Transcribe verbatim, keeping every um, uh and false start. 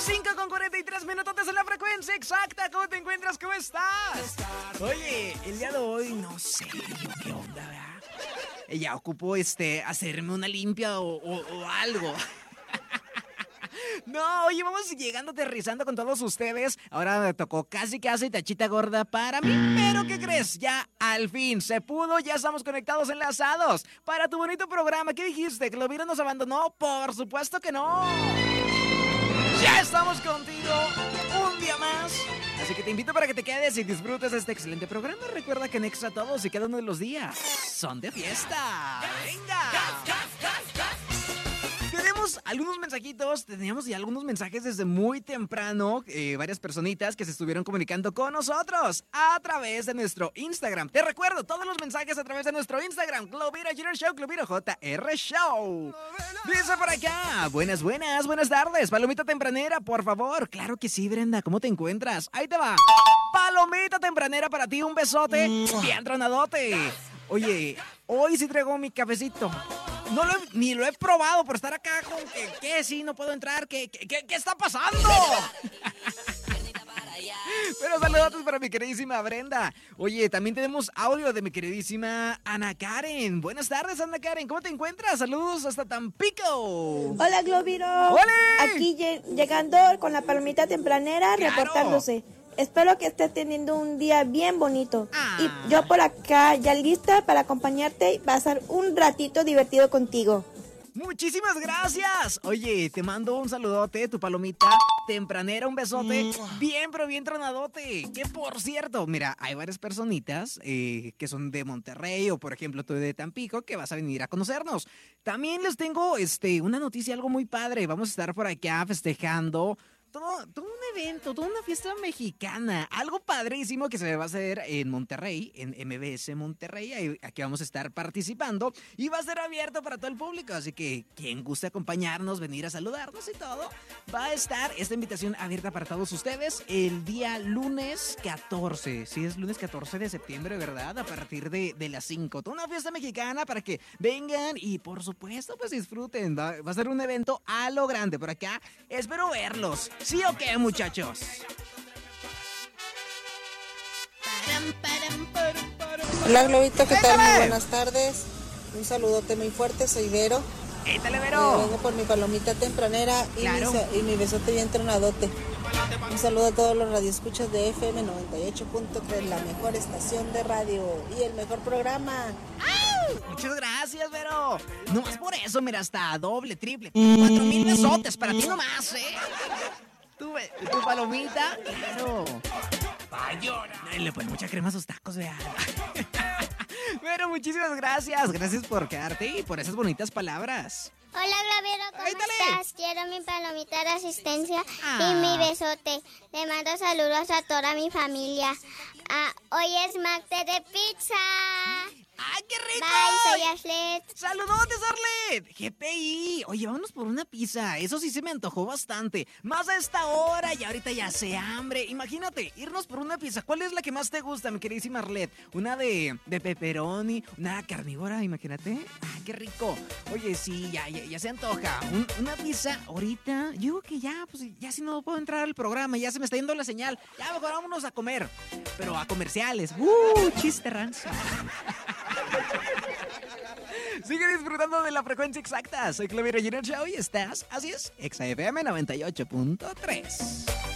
cinco con cuarenta y tres minutos en la frecuencia exacta. ¿Cómo te encuentras? ¿Cómo estás? Oye, el día de hoy no sé yo qué onda, ¿verdad? Ella ocupó este, hacerme una limpia o, o, o algo. No, oye, vamos llegando, aterrizando con todos ustedes. Ahora me tocó casi casi tachita gorda para mí. Pero ¿qué crees? Ya al fin se pudo, ya estamos conectados, enlazados para tu bonito programa. ¿Qué dijiste? ¿Que Globira nos abandonó? Por supuesto que no. Ya estamos contigo un día más. Así que te invito para que te quedes y disfrutes de este excelente programa. Recuerda que en Extra todos y cada uno de los días son de fiesta. ¡Venga! Tenemos algunos mensajitos, teníamos ya algunos mensajes desde muy temprano, eh, varias personitas que se estuvieron comunicando con nosotros a través de nuestro Instagram. Te recuerdo, todos los mensajes a través de nuestro Instagram, Globira Junior Show, Globira J R Show. Dice por acá, buenas, buenas, buenas tardes, palomita tempranera, por favor. Claro que sí, Brenda, ¿cómo te encuentras? Ahí te va. Palomita tempranera para ti, un besote, bien tronadote. Oye, hoy sí traigo mi cafecito. No lo he, ni lo he probado por estar acá con que, ¿qué? Sí, no puedo entrar. ¿Qué, qué, qué, qué está pasando? Pero saludos para mi queridísima Brenda. Oye, también tenemos audio de mi queridísima Ana Karen. Buenas tardes, Ana Karen. ¿Cómo te encuentras? Saludos hasta Tampico. Hola, Globiro. ¡Hola! Aquí lle- llegando con la palomita tempranera, ¡Claro! reportándose. Espero que estés teniendo un día bien bonito. Ah. Y yo por acá ya lista para acompañarte y pasar un ratito divertido contigo. Muchísimas gracias. Oye, te mando un saludote, tu palomita tempranera, un besote, bien, pero bien tronadote. Que por cierto, mira, hay varias personitas eh, que son de Monterrey o por ejemplo tú de Tampico que vas a venir a conocernos. También les tengo este, una noticia, algo muy padre. Vamos a estar por acá festejando Todo, todo un evento, toda una fiesta mexicana, algo padrísimo que se va a hacer en Monterrey, en M B S Monterrey, ahí, aquí vamos a estar participando y va a ser abierto para todo el público, así que quien guste acompañarnos, venir a saludarnos y todo, va a estar esta invitación abierta para todos ustedes el día lunes catorce, sí es lunes catorce de septiembre, ¿verdad? A partir de, de las cinco, toda una fiesta mexicana para que vengan y por supuesto pues disfruten, va, va a ser un evento a lo grande por acá, espero verlos. ¿Sí o qué, muchachos? Hola, Globito, ¿qué tal? Muy buenas tardes. Un saludote muy fuerte, soy Vero. ¡Étale, Eh, Vero! vengo por mi palomita tempranera y, Claro. mi, sa- y mi besote bien tronadote. Un saludo a todos los radioescuchas de F M noventa y ocho punto tres, la mejor estación de radio y el mejor programa. Muchas gracias, Vero. No más por eso, mira, hasta doble, triple. Cuatro mil besotes para ti nomás, ¿eh? Tu, tu palomita, claro. Le ponen mucha crema a sus tacos, vea. Pero muchísimas gracias. Gracias por quedarte y por esas bonitas palabras. Hola, Gravero, ¿cómo Ay, dale. estás? Quiero mi palomita de asistencia Ah. y mi besote. Le mando saludos a toda mi familia. Ah, hoy es martes de pizza. ¡Ay, qué rico! Bye, soy Ashlet. ¡Saludotes, Arlet! G P I. Oye, vámonos por una pizza. Eso sí se me antojó bastante. Más a esta hora y ahorita ya hace hambre. Imagínate, irnos por una pizza. ¿Cuál es la que más te gusta, mi queridísima Arlet? Una de, de pepperoni, una carnívora, imagínate. ¡Ah, qué rico! Oye, sí, ya, ya, ya se antoja. Un- una pizza ahorita. Yo digo que ya, pues ya si no puedo entrar al programa, ya se me está yendo la señal. Ya mejor vámonos a comer. Pero a comerciales. ¡Uh! Chiste rancio. Sigue disfrutando de la frecuencia exacta. Soy Clavero Junior Show y estás, así es, Exa F M noventa y ocho punto tres.